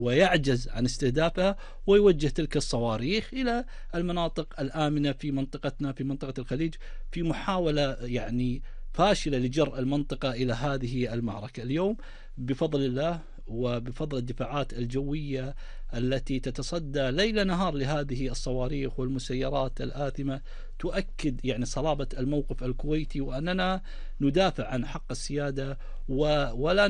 ويعجز عن استهدافها، ويوجه تلك الصواريخ إلى المناطق الآمنة في منطقتنا، في منطقة الخليج، في محاولة يعني فاشلة لجر المنطقة إلى هذه المعركة. اليوم بفضل الله وبفضل الدفاعات الجوية التي تتصدى ليل نهار لهذه الصواريخ والمسيرات الآثمة، تؤكد يعني صلابة الموقف الكويتي، وأننا ندافع عن حق السيادة ولا